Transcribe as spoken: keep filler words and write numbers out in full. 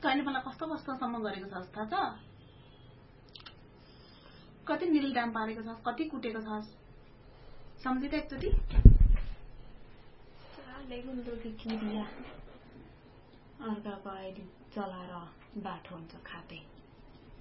तैँले मलाई कस्तो कस्तोसम्म गरेको छस् थाहा छ? कति निलडाम पारेको छस्, कति कुटेको छस्, सम्झिँदै एकचोटि? चाले गुन्द्रुकी किरिया अर्काको आइडी चलाएर बाठो हुन्छ खाते।